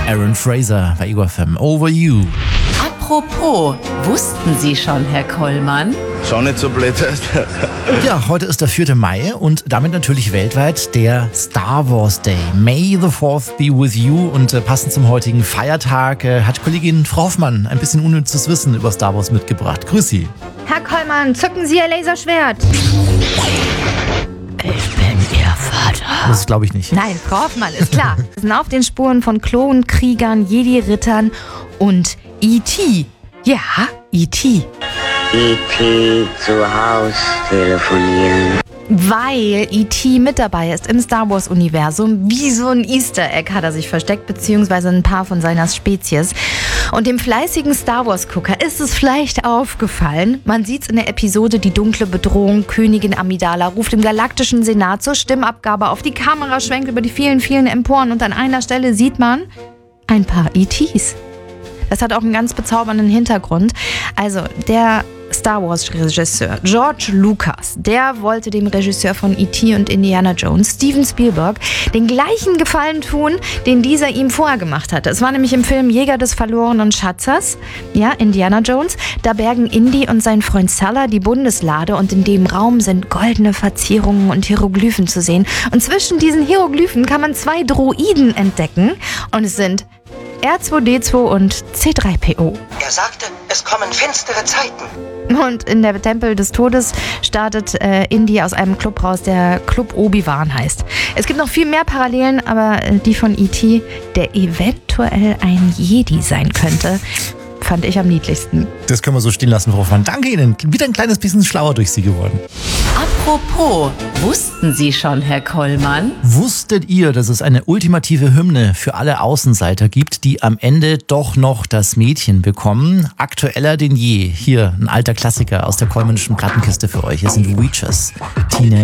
Aaron Fraser bei Ego FM. Over You. Apropos, wussten Sie schon, Herr Kollmann? Schau nicht so blöd. Ja, heute ist der 4. Mai und damit natürlich weltweit der Star Wars Day. May the 4th be with you. Und passend zum heutigen Feiertag hat Kollegin Frau Hoffmann ein bisschen unnützes Wissen über Star Wars mitgebracht. Grüß Sie. Herr Kollmann, zücken Sie Ihr Laserschwert. Ich bin Ihr Vater. Das glaube ich nicht. Nein, Frau Hoffmann, ist klar. Wir sind auf den Spuren von Klonkriegern, Jedi-Rittern und E.T. Ja, E.T. E.T. zu Haus telefonieren. Weil E.T. mit dabei ist im Star Wars-Universum. Wie so ein Easter Egg hat er sich versteckt, beziehungsweise ein paar von seiner Spezies. Und dem fleißigen Star Wars-Gucker ist es vielleicht aufgefallen. Man sieht's in der Episode Die dunkle Bedrohung. Königin Amidala ruft im galaktischen Senat zur Stimmabgabe auf. Die Kamera schwenkt über die vielen, vielen Emporen und an einer Stelle sieht man ein paar E.T.s. Das hat auch einen ganz bezaubernden Hintergrund. Also der Star Wars-Regisseur George Lucas, der wollte dem Regisseur von E.T. und Indiana Jones, Steven Spielberg, den gleichen Gefallen tun, den dieser ihm vorher gemacht hatte. Es war nämlich im Film Jäger des verlorenen Schatzes, ja, Indiana Jones. Da bergen Indy und sein Freund Salah die Bundeslade und in dem Raum sind goldene Verzierungen und Hieroglyphen zu sehen. Und zwischen diesen Hieroglyphen kann man 2 Droiden entdecken und es sind R2-D2 und C3PO. Er sagte, es kommen finstere Zeiten. Und in der Tempel des Todes startet Indy aus einem Club raus, der Club Obi-Wan heißt. Es gibt noch viel mehr Parallelen, aber die von E.T., der eventuell ein Jedi sein könnte, fand ich am niedlichsten. Das können wir so stehen lassen, Frau Hoffmann. Danke Ihnen. Wieder ein kleines bisschen schlauer durch Sie geworden. Apropos, wussten Sie schon, Herr Kollmann? Wusstet ihr, dass es eine ultimative Hymne für alle Außenseiter gibt, die am Ende doch noch das Mädchen bekommen? Aktueller denn je. Hier ein alter Klassiker aus der Kollmannischen Plattenkiste für euch. Hier sind Reachers. Teenage